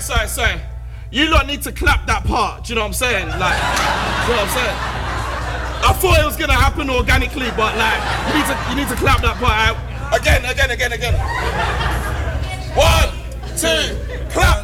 sorry. You lot need to clap that part, do you know what I'm saying? Like, do you know what I'm saying? I thought it was gonna happen organically, but like, you need to clap that part out. Again. 1, 2,